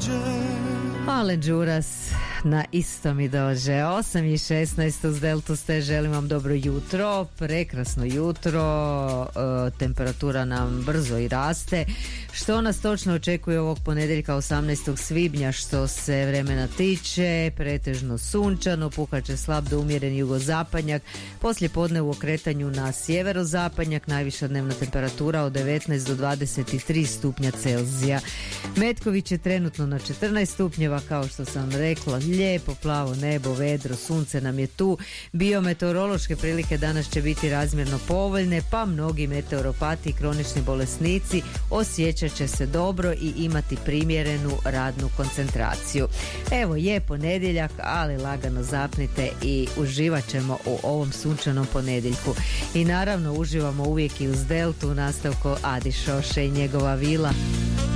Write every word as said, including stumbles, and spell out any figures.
Alen Đuras, na isto mi dođe. osam i šesnaest uz Deltu ste, želim vam dobro jutro, prekrasno jutro, e, temperatura nam brzo i raste. Što nas točno očekuje ovog ponedjeljka osamnaestog svibnja što se vremena tiče? Pretežno sunčano, puhat će slab do umjeren jugozapadnjak, poslije podne u okretanju na sjeverozapadnjak, najviša dnevna temperatura od devetnaest do dvadeset tri stupnja Celzija. Metković je trenutno na četrnaest stupnjeva, kao što sam rekla, lijepo plavo nebo, vedro, sunce nam je tu. Biometeorološke prilike danas će biti razmjerno povoljne, pa mnogi meteoropati i kronični bolesnici osjećat će se dobro i imati primjerenu radnu koncentraciju. Evo, je ponedjeljak, ali lagano zapnite i uživat ćemo u ovom sunčanom ponedjeljku. I naravno uživamo uvijek i uz Deltu u nastavku Adi Šoše i njegova vila.